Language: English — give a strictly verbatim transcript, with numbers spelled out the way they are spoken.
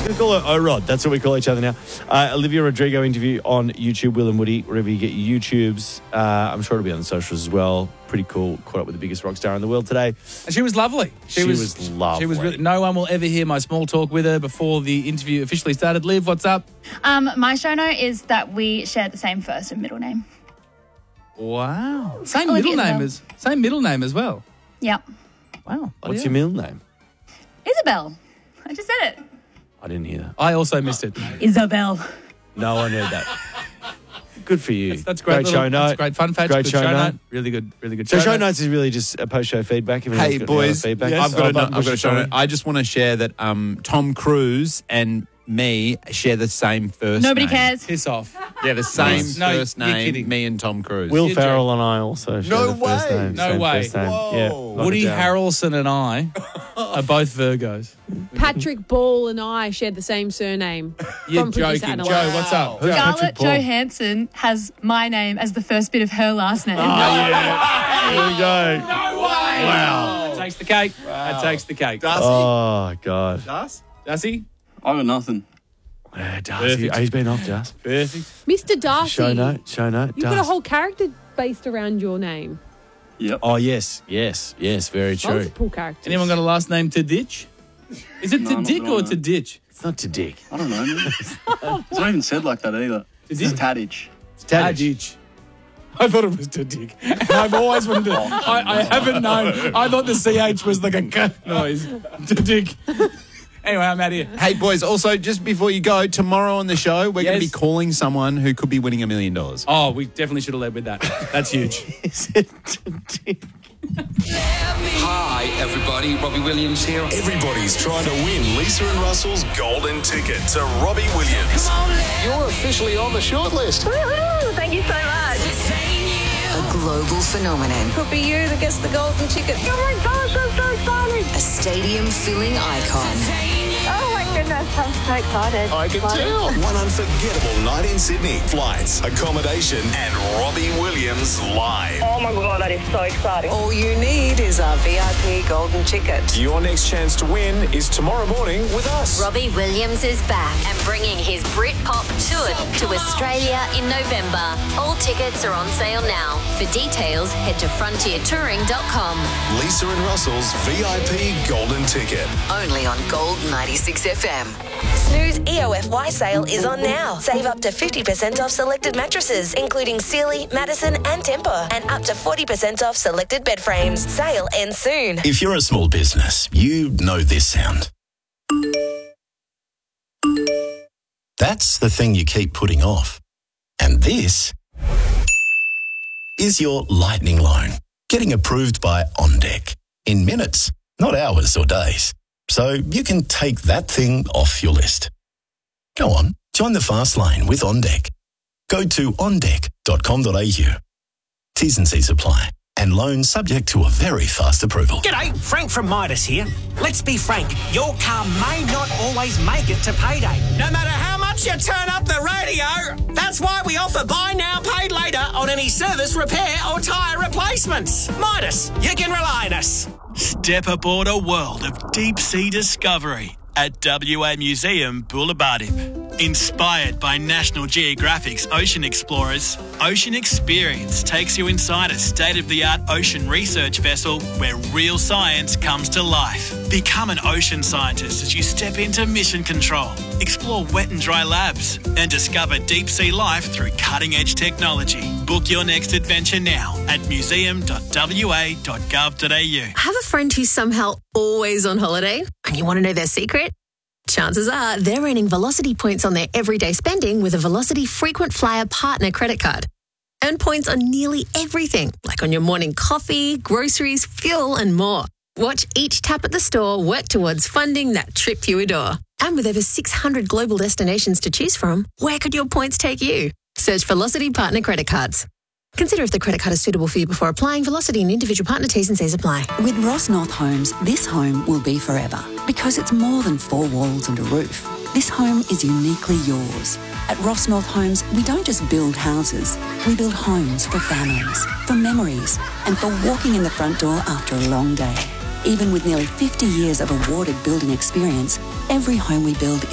going to call her O-Rod. That's what we call each other now. Uh, Olivia Rodrigo interview on YouTube, Will and Woody, wherever you get your YouTubes. Uh, I'm sure it'll be on the socials as well. Pretty cool. Caught up with the biggest rock star in the world today. And she was lovely. She, she was, was lovely. She was really, no one will ever hear my small talk with her before the interview officially started. Liv, what's up? Um, my show note is that we share the same first and middle name. Wow. Same Olivia middle name Isabel. as same middle name as well. Yep. Wow. What's yeah. your middle name? Isabel. I just said it. I didn't hear that. I also missed it. Isabel. No one heard that. Good for you. That's, that's great. Great little, show note. That's great fun fact. Great good show, show note. note. Really good. Really good. So show, show note. notes is really just a post-show feedback. If anyone's Hey, got any other boys, feedback. Yes. I've got, Oh, a, no- button I've got a push show it, note. I just want to share that um, Tom Cruise and me share the same first Nobody name. cares. Piss off. Yeah, the same No, first you're name, kidding. me and Tom Cruise. Will You're Ferrell and I also share No the first way. name. No same way. First name. Whoa. Yeah, lock Woody it down. Harrelson and I are both Virgos. Patrick Ball and I shared the same surname. You're from producer joking. Anna. Joe, what's up? Who's Patrick Scarlett Paul? Johansson has my name as the first bit of her last name. Oh, yeah. Here we go. Wow. That takes the cake. That takes the cake. Darcy? Oh, God. Darcy? Darcy? I got nothing. Yeah, Darcy. Perfect. Oh, he's been off, Jas. Perfect. Mister Darcy. Show note. Show note. You've got a Darcy. whole character based around your name. Yep. Oh, yes. Yes. Yes. Very true. Multiple characters. Anyone got a last name to ditch? Is it No, to not dick that I or know. to ditch? It's not to dick. I don't know, man. It's not even said like that either. It's Is it? Tadich. It's To Tadic. ditch. I thought it was to dick. And I've always wanted to. I, I haven't known. I thought the C H was like a k noise. To dick. Anyway, I'm out here. Hey, boys, also, just before you go, tomorrow on the show, we're going to Yes. be calling someone who could be winning a million dollars. Oh, we definitely should have led with that. That's huge. Is it to dick? Hi, everybody. Robbie Williams here. Everybody's trying to win Lisa and Russell's golden ticket to Robbie Williams. You're officially on the shortlist. Woohoo! Thank you so much. A global phenomenon. Could be you that gets the golden ticket. Oh my gosh, I'm so excited. A stadium-filling icon. Oh my goodness, I'm so excited. I can tell. One unforgettable night in Sydney. Flights, accommodation, and Robbie Williams live. Oh my god, that is so exciting. All you need is a V I P golden ticket. Your next chance to win is tomorrow morning with us. Robbie Williams is back and bringing his Britpop tour to Australia in November. All tickets are on sale now. For details, head to frontier touring dot com. Lisa and Russell's V I P golden ticket. Only on Gold ninety-six F M. Snooze E O F Y sale is on now. Save up to fifty percent off selected mattresses, including Sealy, Madison, and Tempur, and up to forty percent off selected bed frames. Sale ends soon. If you're a small business, you know this sound. That's the thing you keep putting off. And this is your lightning loan, getting approved by OnDeck in minutes, not hours or days. So you can take that thing off your list. Go on, join the fast lane with OnDeck. Go to on deck dot com dot a u. T's and C's apply. And loans subject to a very fast approval. G'day, Frank from Midas here. Let's be frank, your car may not always make it to payday. No matter how much you turn up the radio, that's why we offer buy now, paid later on any service, repair or tyre replacements. Midas, you can rely on us. Step aboard a world of deep-sea discovery at W A Museum Boulevardipe. Inspired by National Geographic's Ocean Explorers, Ocean Experience takes you inside a state-of-the-art ocean research vessel where real science comes to life. Become an ocean scientist as you step into mission control, explore wet and dry labs, and discover deep-sea life through cutting-edge technology. Book your next adventure now at museum dot w a dot gov dot a u. Have a friend who's somehow always on holiday and you want to know their secret? Chances are they're earning Velocity points on their everyday spending with a Velocity Frequent Flyer Partner credit card. Earn points on nearly everything, like on your morning coffee, groceries, fuel, and more. Watch each tap at the store work towards funding that trip you adore. And with over six hundred global destinations to choose from, where could your points take you? Search Velocity Partner Credit Cards. Consider if the credit card is suitable for you before applying. Velocity and individual partner T's and C's apply. With Ross North Homes, this home will be forever because it's more than four walls and a roof. This home is uniquely yours. At Ross North Homes, we don't just build houses, we build homes for families, for memories, and for walking in the front door after a long day. Even with nearly fifty years of awarded building experience, every home we build